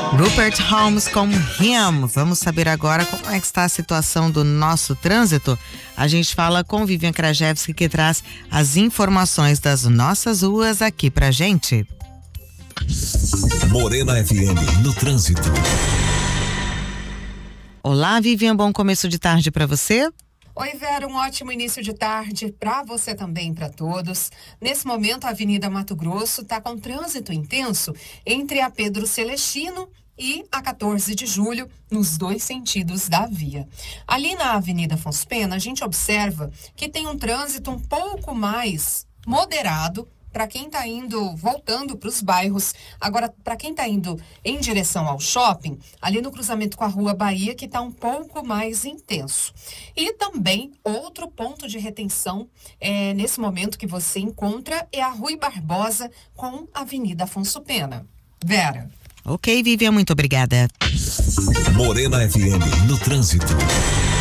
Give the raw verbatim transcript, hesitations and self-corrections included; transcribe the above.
Rupert Holmes com Him. Vamos saber agora como é que está a situação do nosso trânsito. A gente fala com Vivian Krajewski, que traz as informações das nossas ruas aqui pra gente. Morena F M no trânsito. Olá, Vivian, bom começo de tarde para você. Oi, Vera, um ótimo início de tarde para você também, para todos. Nesse momento, a Avenida Mato Grosso está com trânsito intenso entre a Pedro Celestino e a quatorze de julho, nos dois sentidos da via. Ali na Avenida Afonso Pena, a gente observa que tem um trânsito um pouco mais moderado para quem está indo, voltando para os bairros. Agora, para quem está indo em direção ao shopping, ali no cruzamento com a Rua Bahia, que está um pouco mais intenso. E também, outro ponto de retenção, é, nesse momento que você encontra, é a Rui Barbosa com a Avenida Afonso Pena. Vera. Ok, Vivian, muito obrigada. Morena F M no trânsito.